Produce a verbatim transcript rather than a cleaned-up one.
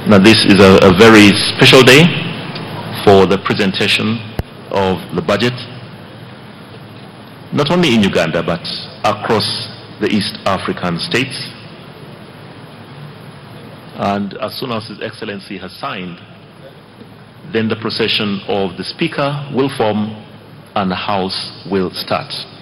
Now this is a, a very special day for the presentation of the budget, not only in Uganda but across the East African states. And as soon as His Excellency has signed, then the procession of the Speaker will form and the House will start.